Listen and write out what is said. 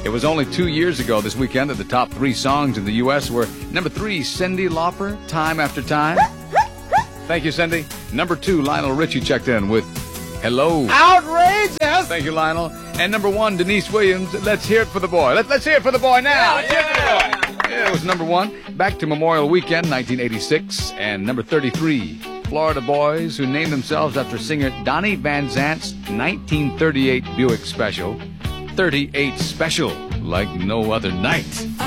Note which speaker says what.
Speaker 1: It was only 2 years ago this weekend that the top 3 songs in the U.S. were number 3, Cyndi Lauper, Time After Time. Thank you, Cyndi. Number 2, Lionel Richie checked in with Hello.
Speaker 2: Outrageous!
Speaker 1: Thank you, Lionel. And number 1, Denise Williams, Let's Hear It for the Boy. Let's hear it for the boy now. Yeah, it was number 1. Back to Memorial Weekend, 1986. And number 33, Florida Boys, who named themselves after singer Donnie Van Zant's 1938 Buick Special. 38 Special, like no other night.